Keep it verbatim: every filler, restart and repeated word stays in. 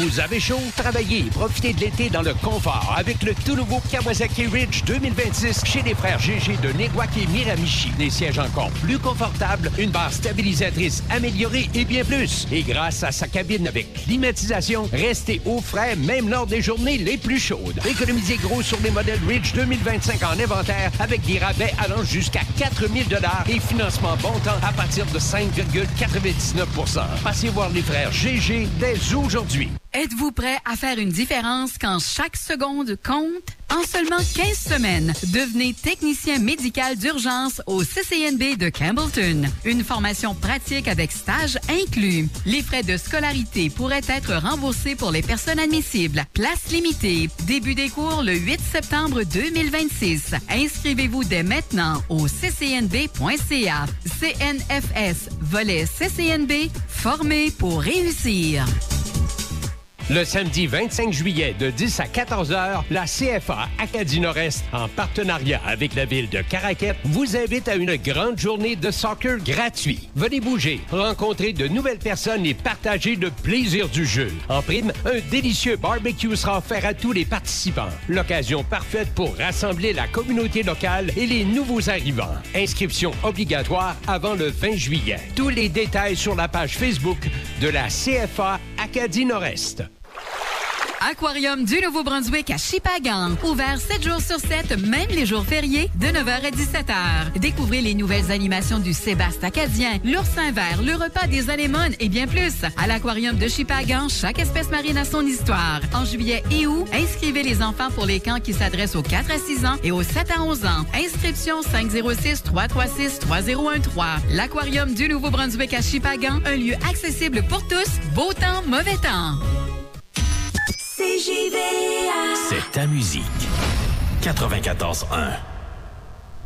Vous avez chaud? Travaillez et profitez de l'été dans le confort avec le tout nouveau Kawasaki Ridge deux mille vingt-six chez les frères G G de Newark et Miramichi. Des sièges encore plus confortables, une barre stabilisatrice améliorée et bien plus. Et grâce à sa cabine avec climatisation, restez au frais même lors des journées les plus chaudes. Économisez gros sur les modèles Ridge deux mille vingt-cinq en inventaire avec des rabais allant jusqu'à quatre mille dollars et financement bon temps à partir de cinq virgule quatre-vingt-dix-neuf pour cent. Passez voir les frères G G dès aujourd'hui. Êtes-vous prêt à faire une différence quand chaque seconde compte? En seulement quinze semaines, devenez technicien médical d'urgence au C C N B de Campbellton. Une formation pratique avec stage inclus. Les frais de scolarité pourraient être remboursés pour les personnes admissibles. Place limitée. Début des cours le huit septembre deux mille vingt-six. Inscrivez-vous dès maintenant au c c n b point c a. C N F S, volet C C N B, formé pour réussir. Le samedi vingt-cinq juillet de dix à quatorze heures, la C F A Acadie Nord-Est, en partenariat avec la ville de Caraquet, vous invite à une grande journée de soccer gratuit. Venez bouger, rencontrer de nouvelles personnes et partager le plaisir du jeu. En prime, un délicieux barbecue sera offert à tous les participants. L'occasion parfaite pour rassembler la communauté locale et les nouveaux arrivants. Inscription obligatoire avant le vingt juillet. Tous les détails sur la page Facebook de la C F A Acadie Nord-Est. Aquarium du Nouveau-Brunswick à Shippagan. Ouvert sept jours sur sept, même les jours fériés, de neuf heures à dix-sept heures. Découvrez les nouvelles animations du Sébastien acadien, l'oursin vert, le repas des anémones et bien plus. À l'Aquarium de Shippagan, chaque espèce marine a son histoire. En juillet et août, inscrivez les enfants pour les camps qui s'adressent aux quatre à six ans et aux sept à onze ans. Inscription cinq zéro six, trois trois six, trois zéro un trois. L'Aquarium du Nouveau-Brunswick à Shippagan, un lieu accessible pour tous, beau temps, mauvais temps. C J V A. C'est ta musique. quatre-vingt-quatorze un.